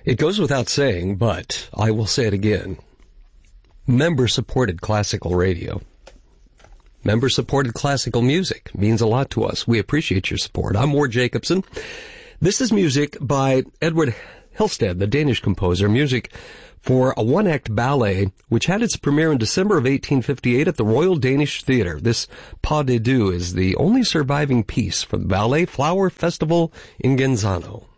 It goes without saying, but I will say it again. Member-supported classical radio. Member-supported classical music means a lot to us. We appreciate your support. I'm Ward Jacobson. This is music by Edward Hillstead, the Danish composer, music for a one-act ballet which had its premiere in December of 1858 at the Royal Danish Theatre. This Pas de Deux is the only surviving piece from the Ballet Flower Festival in Genzano.